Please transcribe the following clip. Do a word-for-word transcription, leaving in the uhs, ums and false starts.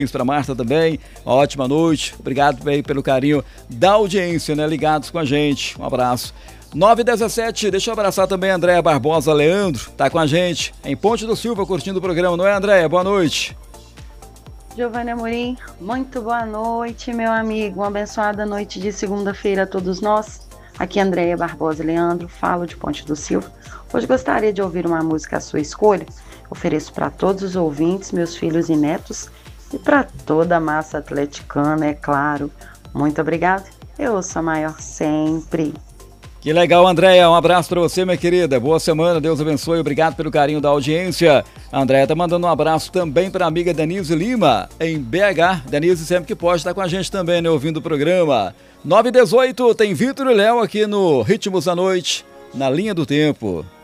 Para Marta também, uma ótima noite. Obrigado bem pelo carinho da audiência, né? Ligados com a gente. Um abraço. nove e dezessete, deixa eu abraçar também a Andréia Barbosa Leandro, tá com a gente em Ponte do Silva, curtindo o programa, não é, Andréia? Boa noite. Giovânia Amorim, muito boa noite, meu amigo. Uma abençoada noite de segunda-feira a todos nós. Aqui é Andréia Barbosa Leandro, falo de Ponte do Silva. Hoje gostaria de ouvir uma música à sua escolha. Ofereço para todos os ouvintes, meus filhos e netos, e para toda a massa atleticana, é claro. Muito obrigada. Eu ouço a maior sempre. Que legal, Andréia. Um abraço para você, minha querida. Boa semana, Deus abençoe. Obrigado pelo carinho da audiência. A Andréia tá mandando um abraço também para a amiga Denise Lima, em B H. Denise sempre que pode estar com a gente também, né, ouvindo o programa. nove e dezoito, tem Vitor e Léo aqui no Ritmos da Noite, na linha do tempo.